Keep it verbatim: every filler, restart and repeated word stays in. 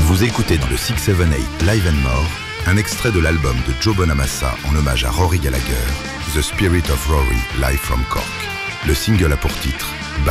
Vous écoutez dans le six cent soixante-dix-huit Live and More un extrait de l'album de Joe Bonamassa en hommage à Rory Gallagher, The Spirit of Rory, Live from Cork. Le single a pour titre